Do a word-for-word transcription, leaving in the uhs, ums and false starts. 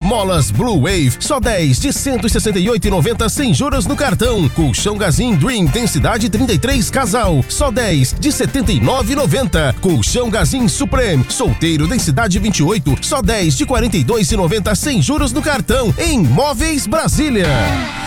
Molas Blue Wave, só dez de cento e sessenta e oito reais e noventa centavos sem juros no cartão. Colchão Gazin Dream densidade trinta e três casal, só dez de setenta e nove reais e noventa centavos. Colchão Gazin Supreme solteiro densidade vinte e oito, só dez de quarenta e dois reais e noventa centavos sem juros no cartão. Em Móveis Brasília.